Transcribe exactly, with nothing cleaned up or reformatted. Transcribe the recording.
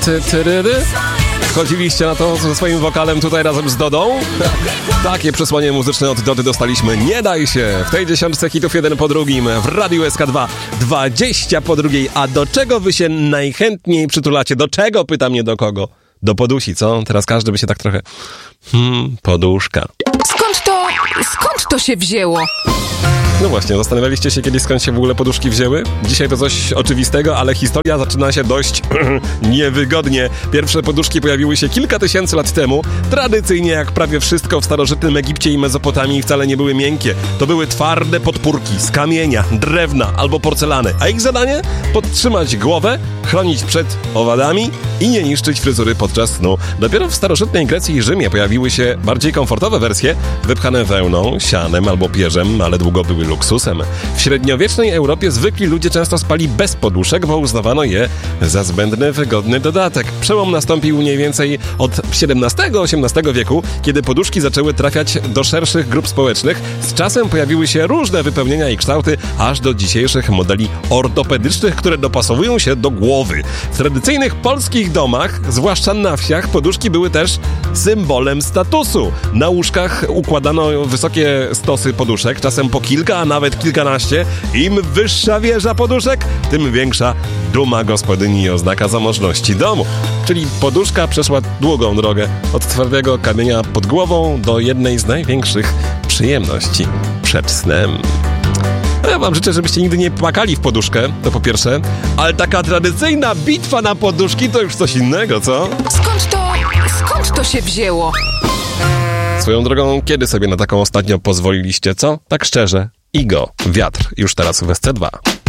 ty, tyryry. Wchodziliście na to ze swoim wokalem tutaj razem z Dodą? Takie przesłanie muzyczne od Dody dostaliśmy. Nie daj się! W tej dziesiątce hitów jeden po drugim. W Radiu S K dwa dwadzieścia po drugiej. A do czego wy się najchętniej przytulacie? Do czego? Pytam, nie do kogo. Do podusi, co? Teraz każdy by się tak trochę... Hmm, poduszka. Skąd to... skąd to się wzięło? No właśnie, zastanawialiście się kiedyś, skąd się w ogóle poduszki wzięły? Dzisiaj to coś oczywistego, ale historia zaczyna się dość niewygodnie. Pierwsze poduszki pojawiły się kilka tysięcy lat temu. Tradycyjnie, jak prawie wszystko w starożytnym Egipcie i Mezopotamii, wcale nie były miękkie. To były twarde podpórki z kamienia, drewna albo porcelany. A ich zadanie? Podtrzymać głowę, chronić przed owadami i nie niszczyć fryzury podczas snu. Dopiero w starożytnej Grecji i Rzymie pojawiły się bardziej komfortowe wersje, wypchane wełną, sianem albo pierzem, ale długo były luksusem. W średniowiecznej Europie zwykli ludzie często spali bez poduszek, bo uznawano je za zbędny, wygodny dodatek. Przełom nastąpił mniej więcej od siedemnastego osiemnastego wieku, kiedy poduszki zaczęły trafiać do szerszych grup społecznych. Z czasem pojawiły się różne wypełnienia i kształty, aż do dzisiejszych modeli ortopedycznych, które dopasowują się do głowy. W tradycyjnych polskich domach, zwłaszcza na wsiach, poduszki były też symbolem statusu. Na łóżkach układano wysokie stosy poduszek, czasem po kilka, a nawet kilkanaście. Im wyższa wieża poduszek, tym większa duma gospodyni i oznaka zamożności domu. Czyli poduszka przeszła długą drogę od twardego kamienia pod głową do jednej z największych przyjemności przed snem. Ja wam życzę, żebyście nigdy nie płakali w poduszkę, to po pierwsze, ale taka tradycyjna bitwa na poduszki to już coś innego, co? Skąd to... skąd to się wzięło? Swoją drogą, kiedy sobie na taką ostatnio pozwoliliście, co? Tak szczerze. Igo, wiatr, już teraz w S C dwa.